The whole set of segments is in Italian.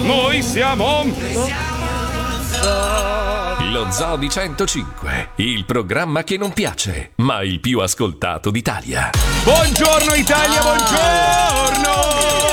Noi siamo Lo Zoo di 105, il programma che non piace, ma il più ascoltato d'Italia. Buongiorno Italia, buongiorno!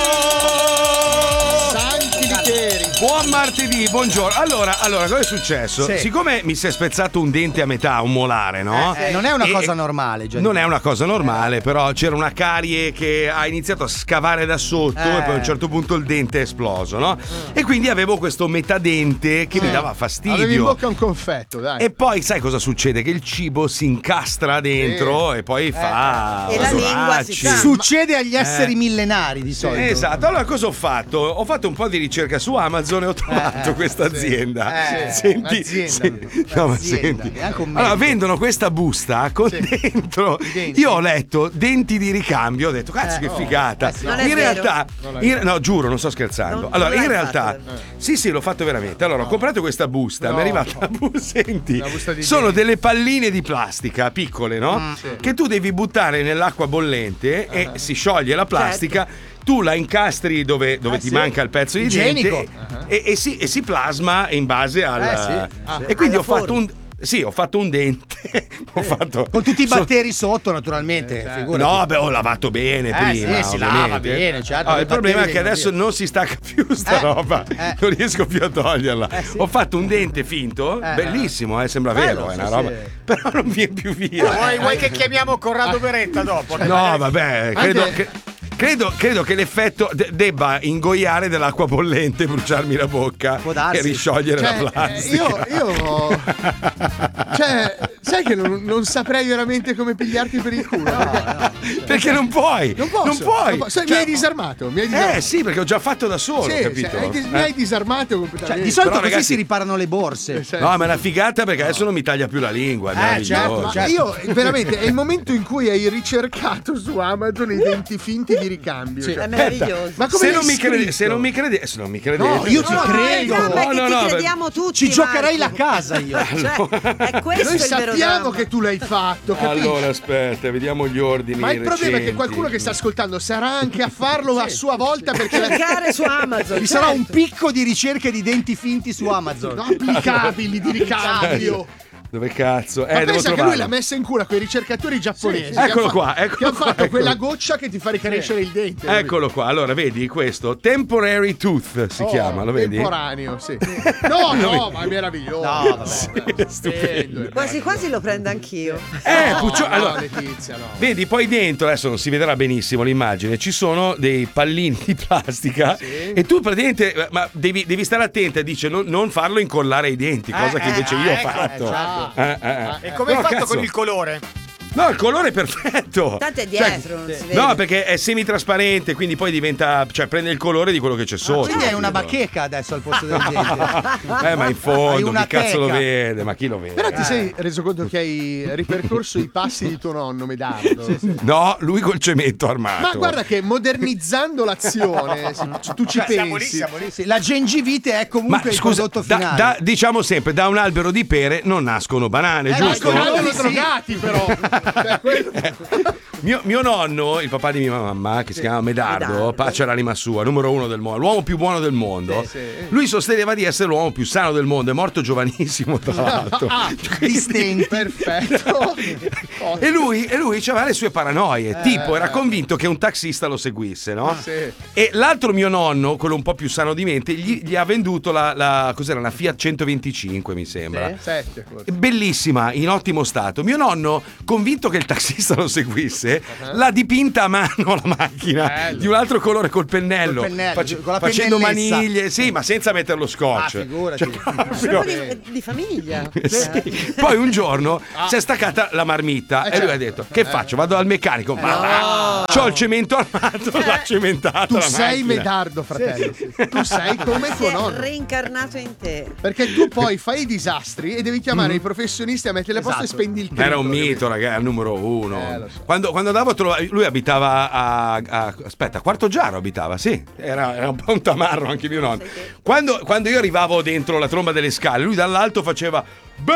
Buon martedì, buongiorno. Allora, cosa è successo? Sì. Siccome mi si è spezzato un dente a metà, un molare, no? Non è una cosa normale, Gianni. Non è una cosa normale, però c'era una carie che ha iniziato a scavare da sotto e poi a un certo punto il dente è esploso, no? E quindi avevo questo metadente che mi dava fastidio. Avevi in bocca un confetto, dai. E poi sai cosa succede? Che il cibo si incastra dentro e poi fa E la lingua si rasuracci. fa. Succede agli esseri millenari di solito. Esatto, allora cosa ho fatto? Ho fatto un po' di ricerca su Amazon e ho trovato questa azienda. Senti, un'azienda. no, ma Azienda, senti. è anche un Allora, medico. vendono questa busta con dentro. Io ho letto denti di ricambio, ho detto cazzo che figata. Non è In vero. realtà, no, giuro, non sto scherzando. Non Allora, in l'hai realtà, fatto. sì, l'ho fatto veramente. Allora, ho comprato questa busta, mi è arrivata la busta. Senti, Una busta di sono denti. delle palline di plastica piccole, no? Che tu devi buttare nell'acqua bollente e si scioglie la plastica. Tu la incastri dove ti manca il pezzo di Igienico. dente e si plasma in base al. E quindi alla ho fatto forma. ho fatto un dente. Ho fatto. Con tutti i batteri sotto, naturalmente. Figurati. No, beh, ho lavato bene prima. sì, si ovviamente. lava bene, certo, No, i il problema è batteri che devono adesso non si stacca più sta roba. Non riesco più a toglierla. Sì. Ho fatto un dente finto, bellissimo, sembra vero, è una roba. Però non viene più via. Vuoi che chiamiamo Corrado Beretta dopo? No, vabbè, credo che l'effetto debba ingoiare dell'acqua bollente, bruciarmi la bocca Può darsi. e risciogliere la plastica. Io sai che non saprei veramente come pigliarti per il culo. Perché non puoi. Non posso. Non puoi. Sai, mi hai disarmato. Sì, perché ho già fatto da solo, Sì, capito? mi hai disarmato completamente. Di solito Però, così ragazzi- si riparano le borse. No, ma è una figata perché adesso non mi taglia più la lingua. È meraviglioso. Ma io veramente è il momento in cui hai ricercato su Amazon i denti finti di ricambio. È meraviglioso. Ma come Se l'hai non mi scritto? se non mi credete. No, io ci credo. Perché no, ti crediamo tutti. Ci giocherei la Marco. casa io. Cioè, è questo Noi il vero sappiamo dramma. che tu l'hai fatto, capisci? Allora, aspetta, vediamo gli ordini. Ma il problema è che recenti. qualcuno che sta ascoltando sarà anche a farlo a sua volta perché Cercare su Amazon. Ci sarà un certo. picco di ricerche di denti finti su Amazon. applicabili di ricambio. Dove cazzo? Ma Devo pensa che lui trovarlo. l'ha messa in cura quei ricercatori giapponesi. Sì. che Eccolo han qua, fatto- eccolo che hanno qua, fatto eccolo. quella goccia che ti fa ricrescere il dente. Eccolo qua, allora vedi questo Temporary Tooth si chiama, lo vedi? Temporaneo, sì. No, ma è meraviglioso. No, vabbè. È stupendo. Quasi quasi lo prendo anch'io. Puccio, No, allora, Letizia, no. vedi, poi dentro, adesso non si vedrà benissimo l'immagine, ci sono dei pallini di plastica e tu praticamente, ma devi stare attenta, dice non farlo incollare ai denti, cosa che invece io ho fatto. E come hai Però, fatto cazzo, con il colore? No, il colore è perfetto. Tanto è dietro, non si vede. No, perché è semitrasparente, quindi poi diventa, cioè prende il colore di quello che c'è sotto. Quindi è una bacheca adesso al posto del dente. Ma in Hai fondo, una chi cazzo lo teca. vede? Ma chi lo vede? Però ti sei reso conto che hai ripercorso i passi di tuo nonno Medardo? No, lui col cemento armato. Ma guarda che modernizzando l'azione, se tu ci Siamo lì, pensi. siamo lì. Sì, la gengivite è Ma comunque il scusa, prodotto finale. diciamo sempre, da un albero di pere non nascono banane, giusto? Con no, altri sì. drogati però. Cioè, quello- Mio nonno, il papà di mia mamma, che si chiama Medardo, pace all'anima sua, numero uno del mondo, l'uomo più buono del mondo. Lui sosteneva di essere l'uomo più sano del mondo, è morto giovanissimo tra l'altro. Di stenti. Perfetto. E lui aveva le sue paranoie, tipo era convinto che un taxista lo seguisse, no? Sì. E l'altro mio nonno, quello un po' più sano di mente, gli ha venduto cos'era, una Fiat 125 mi sembra. 7 forse. Bellissima, in ottimo stato. Mio nonno, convinto che il taxista lo seguisse, l'ha dipinta a mano la macchina Bello. di un altro colore col pennello, Col pennello, con la facendo pennellezza. maniglie, sì, ma senza mettere lo scotch. figurati. proprio- Proprio di famiglia. Sì. Poi un giorno si è staccata la marmitta e lui ha detto: che faccio? Vado al meccanico. Ma c'ho il cemento armato, l'ha cementata. Tu la sei macchina. Medardo, fratello. Tu sei come Si tuo è nonno. reincarnato in te. Perché tu poi fai i disastri e devi chiamare i professionisti a mettere le poste e spendi il tempo. Era un mito, ragazzi, al numero uno. lo so. Quando andavo a trovare, lui abitava aspetta, a Quarto Giaro abitava, sì. Era un po' un tamarro anche mio nonno. Quando io arrivavo dentro la tromba delle scale, lui dall'alto faceva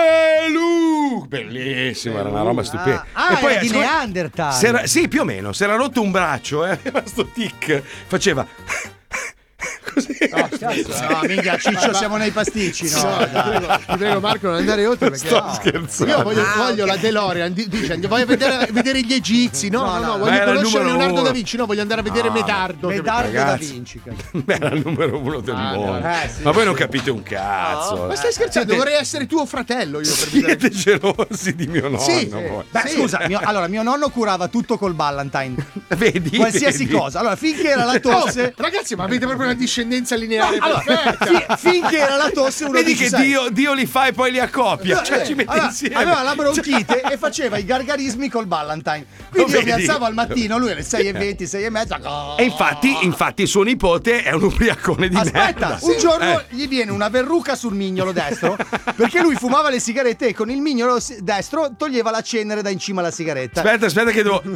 Belù! Bellissimo, era una roba stupenda. Era di ascolta, Neanderthal. sì, più o meno, si era rotto un braccio, aveva sto tic, faceva così. No, minchia, Ciccio, siamo nei pasticci, no? Ti prego, Marco, non andare oltre perché Sto scherzando. io voglio la DeLorean. Dice, voglio vedere gli egizi. No, No, voglio era il conoscere numero Leonardo uno. da Vinci. No, voglio andare a vedere Medardo. Medardo da Ragazzi. Vinci. Era il numero 1 del mondo. sì. Ma voi non capite un cazzo. Ma stai scherzando? Vorrei essere tuo fratello io per vedere. Siete gelosi di mio nonno. Sì. voi. Beh, scusa, mio nonno curava tutto col Ballantine. Vedi? Qualsiasi Vedi? cosa. Allora, finché era la tosse. Ragazzi, ma avete proprio una discendenza lineare Allora, perfetta. finché era la tosse, uno Vedi dice, che sai, Dio li fa e poi li accoppia. Cioè, ci mette insieme. aveva la bronchite e faceva i gargarismi col Ballantine. Quindi io mi vedi? alzavo al mattino, lui alle 6:20, 6:30. E infatti suo nipote è un ubriacone di Aspetta, merda. un giorno gli viene una verruca sul mignolo destro perché lui fumava le sigarette e con il mignolo destro toglieva la cenere da in cima alla sigaretta. Aspetta che devo.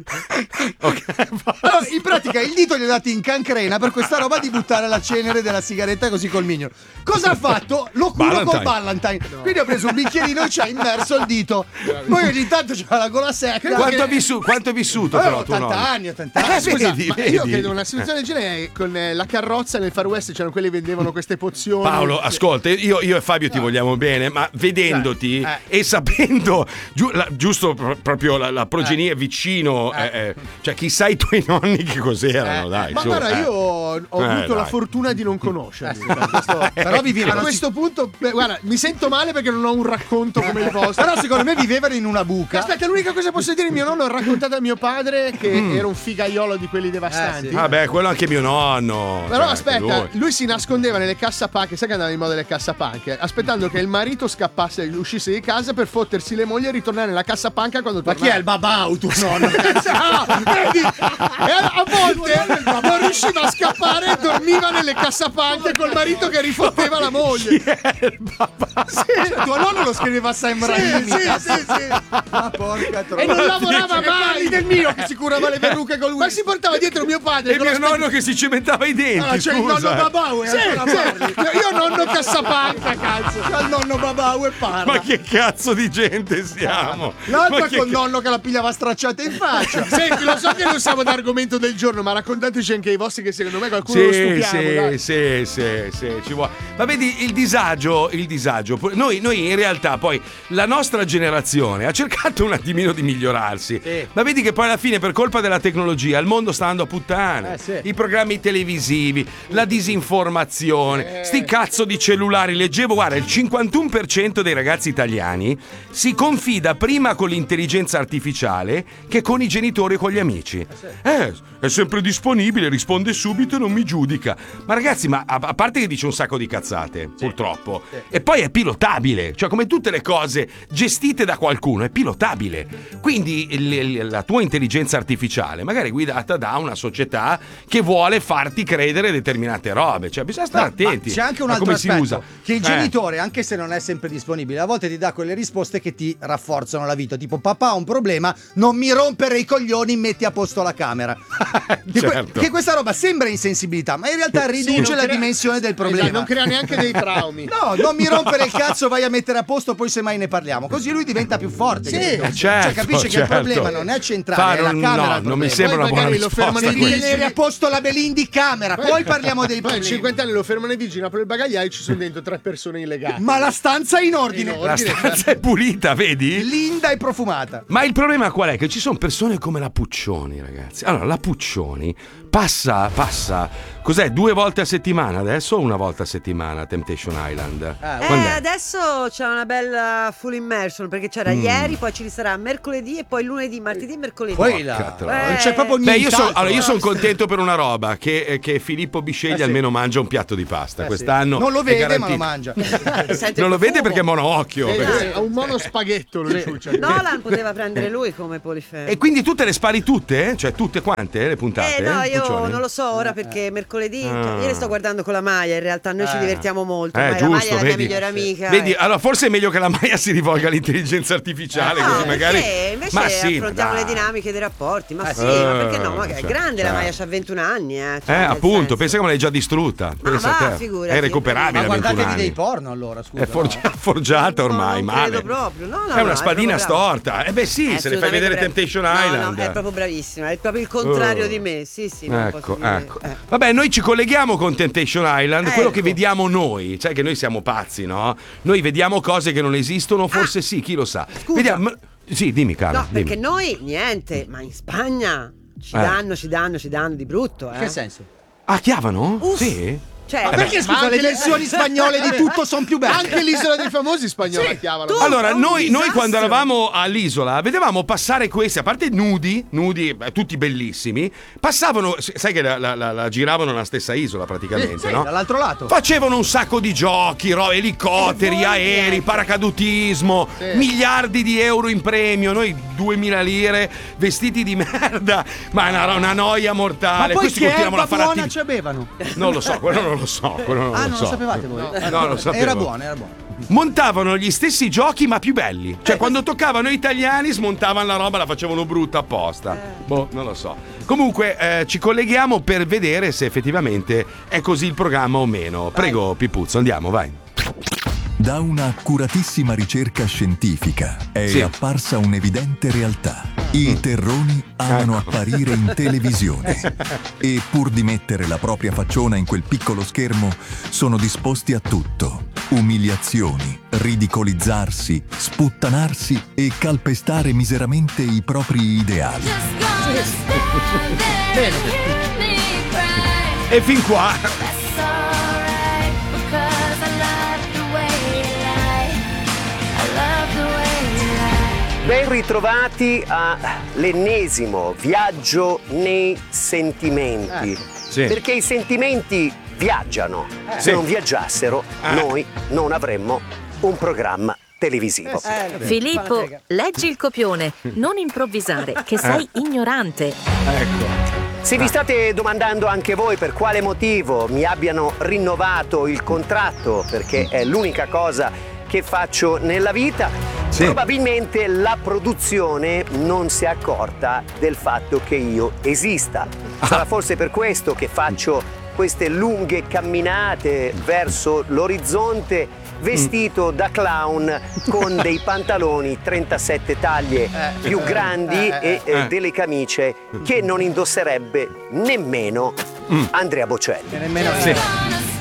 Ok, Allora, in pratica il dito gli ha dato in cancrena per questa roba di buttare la cenere della sigaretta così col mignolo. Cosa ha fatto? Lo curo Ballantine. col Ballantine. Quindi ho preso un bicchierino e ci ha immerso il dito. Poi ogni tanto c'ha la gola secca. Quanto è vissuto però tuo 80 nonno? anni, 80 anni. Scusa, vedi, ma vedi. io credo una situazione del genere con la carrozza nel Far West c'erano quelli che vendevano queste pozioni. Paolo, ascolta, io e Fabio ti vogliamo bene, ma vedendoti e sapendo giusto proprio la progenie vicino, cioè chissà i tuoi nonni che cos'erano, dai. Ma su, guarda, io ho avuto la dai. fortuna di non conoscerli. Però A vivevano questo punto, guarda, mi sento male perché non ho un racconto come il vostro. Però secondo me vivevano in una buca. Aspetta, l'unica cosa che posso dire, mio nonno ha raccontato a mio padre che era un figaiolo di quelli devastanti. sì. Vabbè, quello anche mio nonno. Però cioè, aspetta, lui. lui si nascondeva nelle cassapanche, sai che andava in moda le cassapanche, aspettando che il marito scappasse, uscisse di casa per fottersi le mogli e ritornare nella cassapanca quando Ma tornava. chi è il babau tuo nonno? Vedi? E a volte non riusciva a scappare e dormiva nelle cassapanche col marito che rifotteva la moglie. Cioè, tuo nonno lo scriveva a Sam Raimi. Sì. Ah, porca E non lavorava mai. parli del mio che si curava le verruche con lui. Ma si portava dietro mio padre. E con mio lo specchio- nonno che si cementava i denti. Ah, c'è il scusa. nonno babau e ancora parli. Io nonno cassapanca, cazzo. C'è il nonno babau e parla. Ma che cazzo di gente siamo? L'altro Ma è che col nonno che la pigliava stracciata in faccia. Senti, lo so che non siamo d'argomento del giorno, ma raccontateci anche i vostri che secondo me qualcuno lo stupiamo. dai. Sì, ci vuole. Ma vedi il disagio. Noi in realtà poi la nostra generazione ha cercato un attimino di migliorarsi. Sì. Ma vedi che poi alla fine per colpa della tecnologia il mondo sta andando a puttane. Sì. I programmi televisivi, la disinformazione, sti cazzo di cellulari. Leggevo, guarda, il 51% dei ragazzi italiani si confida prima con l'intelligenza artificiale che con i genitori e con gli amici. È sempre disponibile, risponde subito e non mi giudica. Ma ragazzi, ma a parte che dice un sacco di cazzate, purtroppo, e poi è pilotabile, cioè come tutte le cose gestite da qualcuno, è pilotabile. Quindi la tua intelligenza artificiale magari è guidata da una società che vuole farti credere determinate robe, cioè bisogna stare attenti. C'è anche un a altro come si aspetto, usa. che il genitore, anche se non è sempre disponibile, a volte ti dà quelle risposte che ti rafforzano la vita, tipo papà ha un problema, non mi rompere i coglioni, metti a posto la camera. Certo. Che questa roba sembra insensibilità, ma in realtà riduce non la crea- dimensione del problema. Esatto, non crea neanche dei traumi. No, non mi rompere il cazzo, vai a mettere a posto, poi semmai ne parliamo. Così lui diventa più forte. certo, cioè capisce che il certo. problema non è centrale, è la camera. No, non mi sembra Poi una buona magari lo risposta fermano in questa. vigile. Tenere a posto la Belin di camera, poi parliamo dei Poi in problemi. 50 anni lo fermano i vigili, apre il bagagliaio e ci sono dentro 3 persone illegate. Ma la stanza è in ordine. La stanza è pulita, vedi? Linda e profumata. Ma il problema qual è? Che ci sono persone come la Puccioni, ragazzi. Allora, la Puccioni passa, cos'è? 2 volte a settimana adesso o 1 volta a settimana a Temptation Island? Quando è? Adesso c'è una bella full immersion perché c'era ieri, poi ci sarà mercoledì e poi lunedì, martedì e mercoledì. Poi là, Cazzo. non c'è proprio Beh, nient'altro. io sono contento per una roba, che Filippo Biscegli sì. almeno mangia un piatto di pasta. Quest'anno Non lo è vede, ma garantito. lo mangia. Sente Non lo il vede profumo. perché è monoocchio. Ha un mono spaghetto lo ciuccia. Nolan poteva prendere lui come polifemo. E quindi tu te le spari tutte? Cioè tutte quante le puntate? No, io Puccioni? non lo so ora perché mercoledì io le sto guardando con la Maia, in realtà noi ci divertiamo molto. Ma la giusto, Maia è la mia vedi. migliore amica. Vedi, allora forse è meglio che la Maia si rivolga all'intelligenza artificiale, No, così magari. perché invece Ma sì, affrontiamo dai. le dinamiche dei rapporti. Ma sì, ma perché no? Ma è cioè, grande la cioè. Maia, c'ha 21 anni. Cioè, nel Appunto, senso. pensa che me l'hai già distrutta. Pensa va, a te. figurati. È recuperabile. Ma a 21 guardatevi dei anni. porno allora, scusa. È forgiata ormai, non male. credo proprio. No, È una spadina proprio brava. storta. Eh beh sì, se le fai vedere Assolutamente Temptation brava. Island. No, è proprio bravissima, è proprio il contrario di me. Sì, non Ecco, posso dire. ecco. Vabbè, noi ci colleghiamo con Temptation Island, quello che Ecco. vediamo noi, sai che noi siamo pazzi, no? Noi vediamo cose che non esistono, forse sì, chi lo sa. Scusa. Vediamo. Sì, dimmi, cara. No, perché noi niente, ma in Spagna ci danno di brutto, Che senso? Ah, chiavano? Uff. Sì. Cioè, Ma perché scusa, anche le versioni spagnole di tutto sono più belle? Anche l'isola dei famosi spagnola chiamano. tu- Allora, è un noi disastro. quando eravamo all'isola vedevamo passare questi, a parte nudi, tutti bellissimi, passavano, sai che la giravano nella stessa isola praticamente, Sì, no? dall'altro lato. Facevano un sacco di giochi, elicotteri, aerei, paracadutismo, miliardi di euro in premio, noi 2000 lire, vestiti di merda, ma una noia Ma mortale. poi Questi che continuavano erba a fare buona ci avevano? Non lo so, quello non lo so. Non lo so. sapevate voi? No, lo sapevo. Era buono. Montavano gli stessi giochi ma più belli. Cioè quando toccavano italiani smontavano la roba, la facevano brutta apposta. Boh, non lo so. Comunque ci colleghiamo per vedere se effettivamente è così il programma o meno. Prego Pipuzzo, andiamo, vai. Da un'accuratissima ricerca scientifica è apparsa un'evidente realtà. I terroni amano apparire in televisione e pur di mettere la propria facciona in quel piccolo schermo sono disposti a tutto. Umiliazioni, ridicolizzarsi, sputtanarsi e calpestare miseramente i propri ideali. E fin qua. Ben ritrovati all'ennesimo viaggio nei sentimenti. Sì. Perché i sentimenti viaggiano. Se non viaggiassero, noi non avremmo un programma televisivo. Filippo, leggi il copione, non improvvisare, che sei ignorante. Ecco. Se vi state domandando anche voi per quale motivo mi abbiano rinnovato il contratto, perché è l'unica cosa che faccio nella vita, probabilmente la produzione non si è accorta del fatto che io esista. Sarà forse per questo che faccio queste lunghe camminate verso l'orizzonte vestito da clown con dei pantaloni 37 taglie più grandi e delle camicie che non indosserebbe nemmeno Andrea Bocelli. Nemmeno